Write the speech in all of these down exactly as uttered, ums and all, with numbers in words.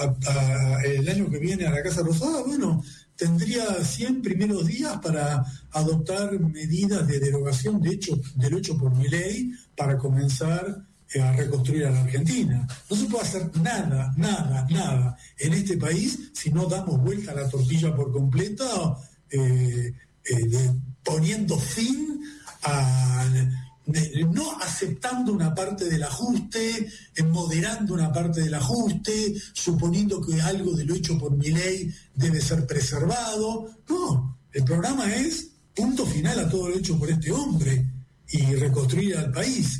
a, el año que viene a la Casa Rosada, bueno, tendría cien primeros días para adoptar medidas de derogación de hecho, del hecho por Milei para comenzar eh, a reconstruir a la Argentina. No se puede hacer nada, nada, nada en este país si no damos vuelta a la tortilla por completo, eh, eh, de, poniendo fin a... De, no aceptando una parte del ajuste, moderando una parte del ajuste, suponiendo que algo de lo hecho por Milei debe ser preservado. No, el programa es punto final a todo lo hecho por este hombre y reconstruir al país.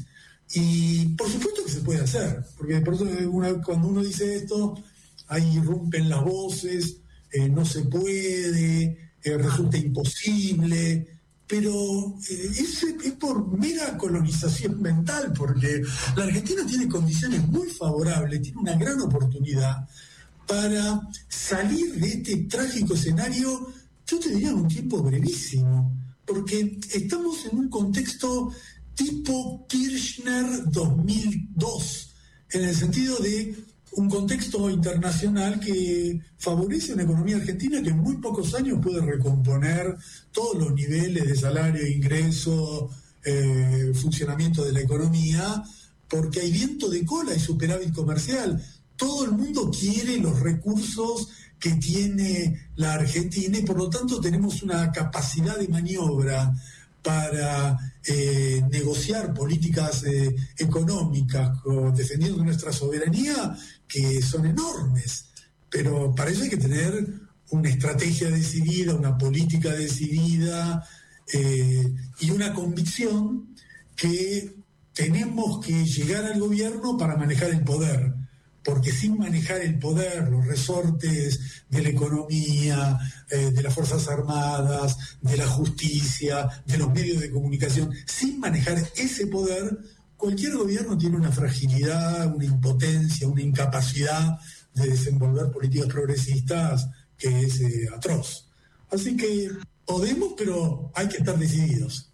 Y por supuesto que se puede hacer, porque por eso una, cuando uno dice esto, ahí irrumpen las voces, eh, no se puede, eh, resulta imposible. Pero eh, es, es por mera colonización mental, porque la Argentina tiene condiciones muy favorables, tiene una gran oportunidad para salir de este trágico escenario, yo te diría en un tiempo brevísimo, porque estamos en un contexto tipo Kirchner dos mil dos, en el sentido de un contexto internacional que favorece una economía argentina que en muy pocos años puede recomponer todos los niveles de salario, ingreso, eh, funcionamiento de la economía, porque hay viento de cola y superávit comercial. Todo el mundo quiere los recursos que tiene la Argentina y por lo tanto tenemos una capacidad de maniobra para eh, negociar políticas eh, económicas o defendiendo nuestra soberanía que son enormes, pero para eso hay que tener una estrategia decidida, una política decidida eh, y una convicción que tenemos que llegar al gobierno para manejar el poder, porque sin manejar el poder, los resortes de la economía, eh, de las Fuerzas Armadas, de la justicia, de los medios de comunicación, sin manejar ese poder, cualquier gobierno tiene una fragilidad, una impotencia, una incapacidad de desenvolver políticas progresistas que es eh, atroz. Así que podemos, pero hay que estar decididos.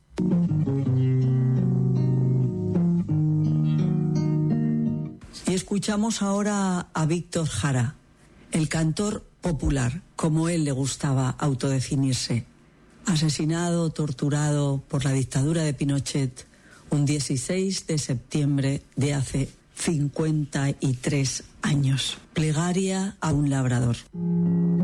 Y escuchamos ahora a Víctor Jara, el cantor popular, como él le gustaba autodefinirse, asesinado, torturado por la dictadura de Pinochet un dieciséis de septiembre de hace cincuenta y tres años. Plegaria a un labrador.